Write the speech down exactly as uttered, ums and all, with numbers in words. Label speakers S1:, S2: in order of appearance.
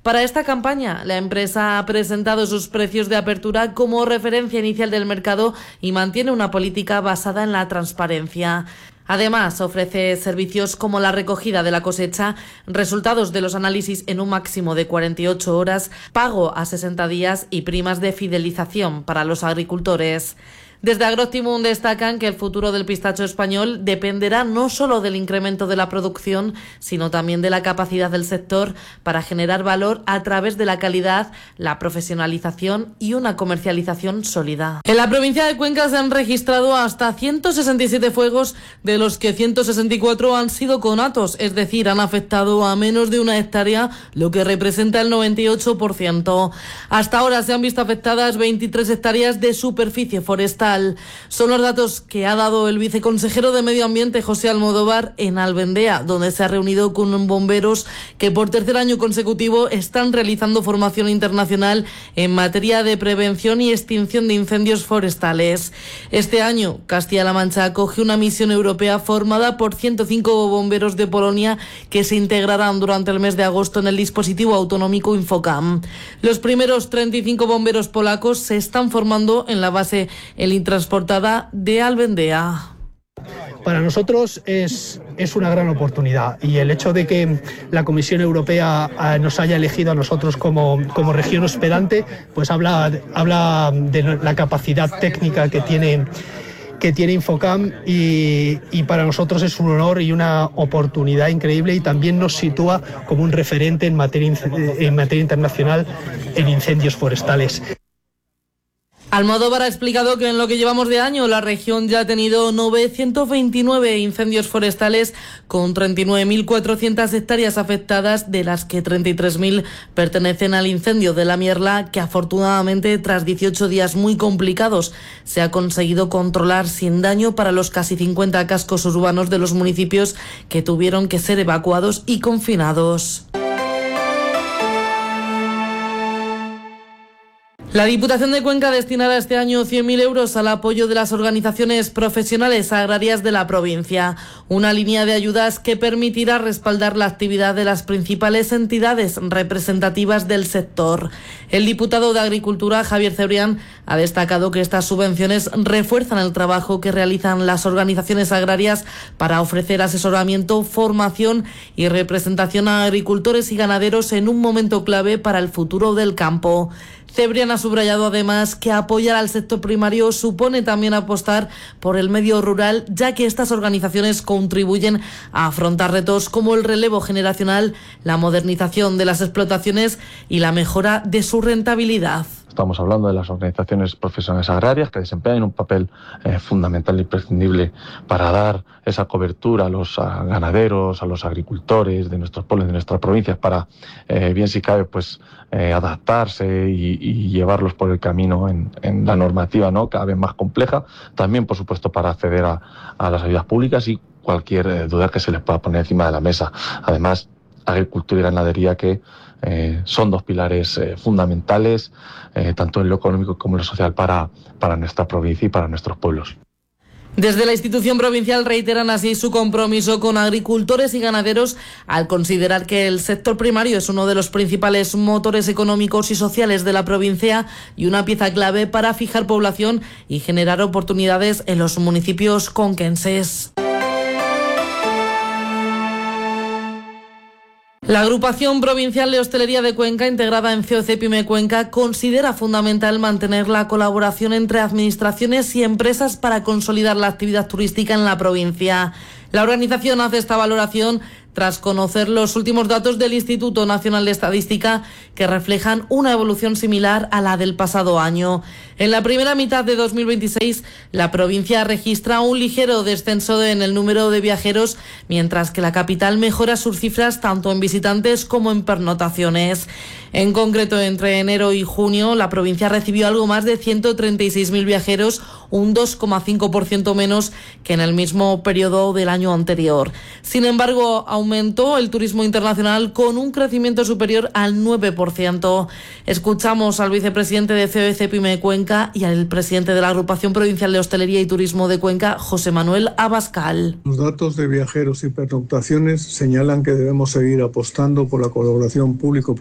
S1: Para esta campaña, la empresa ha presentado sus precios de apertura como referencia inicial del mercado y mantiene una política basada en la transparencia. Además, ofrece servicios como la recogida de la cosecha, resultados de los análisis en un máximo de cuarenta y ocho horas, pago a sesenta días y primas de fidelización para los agricultores. Desde Agrooptimum destacan que el futuro del pistacho español dependerá no solo del incremento de la producción, sino también de la capacidad del sector para generar valor a través de la calidad, la profesionalización y una comercialización sólida. En la provincia de Cuenca se han registrado hasta ciento sesenta y siete fuegos, de los que ciento sesenta y cuatro han sido conatos, es decir, han afectado a menos de una hectárea, lo que representa el noventa y ocho por ciento. Hasta ahora se han visto afectadas veintitrés hectáreas de superficie forestal. Son los datos que ha dado el viceconsejero de Medio Ambiente, José Almodóvar, en Albendea, donde se ha reunido con bomberos que por tercer año consecutivo están realizando formación internacional en materia de prevención y extinción de incendios forestales. Este año, Castilla-La Mancha acoge una misión europea formada por ciento cinco bomberos de Polonia que se integrarán durante el mes de agosto en el dispositivo autonómico Infocam. Los primeros treinta y cinco bomberos polacos se están formando en la base El Transportada de Albendea.
S2: Para nosotros es, es una gran oportunidad, y el hecho de que la Comisión Europea nos haya elegido a nosotros como, como región hospedante, pues habla, habla de la capacidad técnica que tiene, que tiene Infocam, y, y para nosotros es un honor y una oportunidad increíble, y también nos sitúa como un referente en materia, en materia internacional en incendios forestales.
S1: Almodóvar ha explicado que en lo que llevamos de año la región ya ha tenido novecientos veintinueve incendios forestales con treinta y nueve mil cuatrocientas hectáreas afectadas, de las que treinta y tres mil pertenecen al incendio de la Mierla, que afortunadamente tras dieciocho días muy complicados se ha conseguido controlar sin daño para los casi cincuenta cascos urbanos de los municipios que tuvieron que ser evacuados y confinados. La Diputación de Cuenca destinará este año cien mil euros al apoyo de las organizaciones profesionales agrarias de la provincia, una línea de ayudas que permitirá respaldar la actividad de las principales entidades representativas del sector. El diputado de Agricultura, Javier Cebrián, ha destacado que estas subvenciones refuerzan el trabajo que realizan las organizaciones agrarias para ofrecer asesoramiento, formación y representación a agricultores y ganaderos en un momento clave para el futuro del campo. Cebrián ha subrayado además que apoyar al sector primario supone también apostar por el medio rural, ya que estas organizaciones contribuyen a afrontar retos como el relevo generacional, la modernización de las explotaciones y la mejora de su rentabilidad.
S3: Estamos hablando de las organizaciones profesionales agrarias, que desempeñan un papel eh, fundamental e imprescindible para dar esa cobertura a los a ganaderos, a los agricultores de nuestros pueblos, de nuestras provincias, para, eh, bien si cabe, pues eh, adaptarse y, y llevarlos por el camino en, en la normativa, ¿no?, cada vez más compleja. También, por supuesto, para acceder a, a las ayudas públicas y cualquier eh, duda que se les pueda poner encima de la mesa. Además, agricultura y ganadería, que eh, son dos pilares eh, fundamentales, eh, tanto en lo económico como en lo social, para, para nuestra provincia y para nuestros pueblos.
S1: Desde la institución provincial reiteran así su compromiso con agricultores y ganaderos, al considerar que el sector primario es uno de los principales motores económicos y sociales de la provincia y una pieza clave para fijar población y generar oportunidades en los municipios conquenses. La Agrupación Provincial de Hostelería de Cuenca, integrada en C O C Pyme Cuenca, considera fundamental mantener la colaboración entre administraciones y empresas para consolidar la actividad turística en la provincia. La organización hace esta valoración tras conocer los últimos datos del Instituto Nacional de Estadística, que reflejan una evolución similar a la del pasado año. En la primera mitad de dos mil veintiséis, la provincia registra un ligero descenso en el número de viajeros, mientras que la capital mejora sus cifras tanto en visitantes como en pernotaciones. En concreto, entre enero y junio, la provincia recibió algo más de ciento treinta y seis mil viajeros, un dos coma cinco por ciento menos que en el mismo periodo del año anterior. Sin embargo, aumentó el turismo internacional con un crecimiento superior al nueve por ciento. Escuchamos al vicepresidente de C O C Pyme Cuenca y al presidente de la Agrupación Provincial de Hostelería y Turismo de Cuenca, José Manuel Abascal.
S4: Los datos de viajeros y pernoctaciones señalan que debemos seguir apostando por la colaboración público